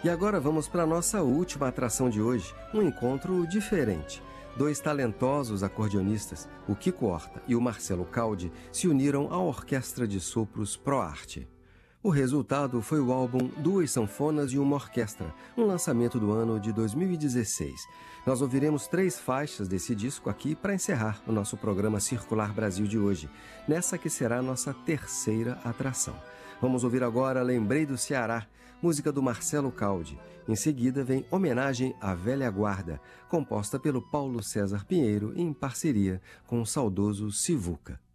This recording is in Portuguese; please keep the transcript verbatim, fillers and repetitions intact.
E agora vamos para a nossa última atração de hoje, um encontro diferente. Dois talentosos acordeonistas, o Kiko Horta e o Marcelo Caldi, se uniram à Orquestra de Sopros ProArte. O resultado foi o álbum Duas Sanfonas e uma Orquestra, um lançamento do ano de dois mil e dezesseis. Nós ouviremos três faixas desse disco aqui para encerrar o nosso programa Circular Brasil de hoje, nessa que será a nossa terceira atração. Vamos ouvir agora Lembrei do Ceará, música do Marcelo Caldi. Em seguida vem Homenagem à Velha Guarda, composta pelo Paulo César Pinheiro em parceria com o saudoso Sivuca.